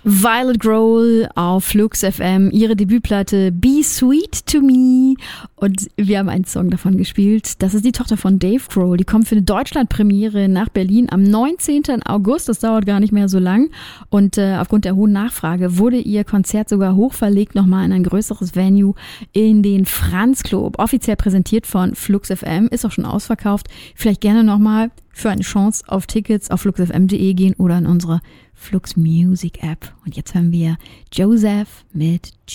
Violet Grohl auf Flux FM, ihre Debütplatte Be Sweet to Me. Und wir haben einen Song davon gespielt. Das ist die Tochter von Dave Grohl. Die kommt für eine Deutschlandpremiere nach Berlin am 19. August. Das dauert gar nicht mehr so lang. Und aufgrund der hohen Nachfrage wurde ihr Konzert sogar hochverlegt, nochmal in ein größeres Venue in den Franz Club. Offiziell präsentiert von Flux FM, ist auch schon ausverkauft. Vielleicht gerne nochmal für eine Chance auf Tickets auf fluxfm.de gehen oder in unsere Flux Music App. Und jetzt hören wir Joseph mit